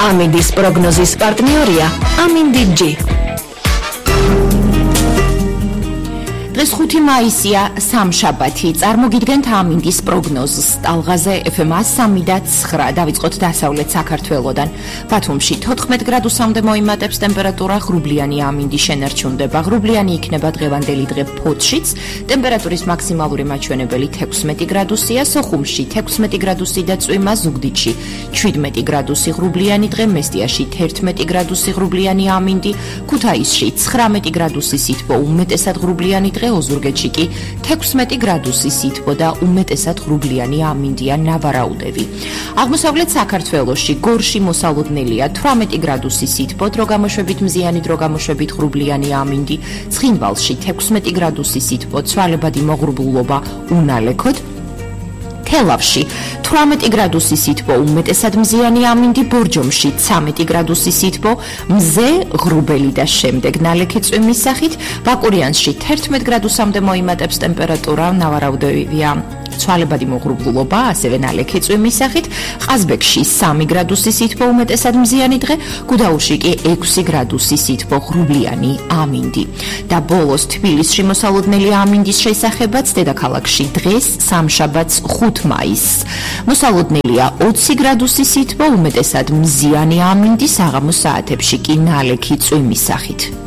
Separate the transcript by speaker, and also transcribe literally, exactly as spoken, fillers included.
Speaker 1: ამინდის პროგნოზის პარტნიორია ამინდი ჯი. დღეს ხუთი მაისია, სამშაბათი. წარმოგიდგენთ ამინდის პროგნოზს. ტალღაზე ეფ ემ სამი და ცხრა. დავიწყოთ დასავლეთ საქართველოდან. ბათუმში თოთხმეტ გრადუსამდე მოიმატებს ტემპერატურა, ღრუბლიანი ამინდი შენარჩუნდება. ღრუბლიანი იქნება დღევანდელი დღე ფოთშიც. ტემპერატურის მაქსიმალური მაჩვენებელი თექვსმეტი გრადუსია, სოხუმში თექვსმეტი გრადუსი და წვიმა, ზუგდიდში შვიდმეტი გრადუსი ღრუბლიანი დღე, მესტიაში თერთმეტი გრადუსი ღრუბლიანი ამინდი, ქუთაისში ცხრამეტი გრადუსი სითბო, უმეტესად ღრუბლიანი დღე, ოზურგეთში კი თექვსმეტი გრადუსი სითბო და უმეტესად ღრუბლიანი ამინდია, ნავარაუდევი. აღმოსავლეთ საქართველოში გორში მოსალოდნელია თვრამეტი გრადუსი სითბო, დრო გამოშვებით მზიანი, დრო გამოშვებით ღრუბლიანი ამინდი, ცხინვალში თექვსმეტი გრადუსი სითბო, ცვალებადი მოღრუბლულობა უნალექოდ. თელავში თვრამეტი გრადუსი სითბო, უმეტესად მზიანი ამინდი, ბორჯომში ცამეტი გრადუსი სითბო, მზე, ღრუბელი და შემდეგ ნალექი წვიმის სახით, ბაკურიანსში თერთმეტ გრადუსამდე მოიმატებს ტემპერატურა, ნავარაუდევია ცვალებადი მოღრუბლულობა, ასევე ნალექი წვიმის სახით, ყაზბეგში სამი გრადუსი სითბო, უმეტესად მზიანი დღე, გუდაუთში კი ექვსი გრადუსი სითბო, ღრუბლიანი ამინდი. და ბოლოს თბილისში მოსალოდნელი ამინდის შესახებაც, დედაქალაქში დღეს სამშაბათს ხუთ მაისს მოსალოდნელია ოცი გრადუსი სითბო, უმეტესად მზიანი ამინდი, საღამოს საათებში კი ნალექი წვიმის სახით.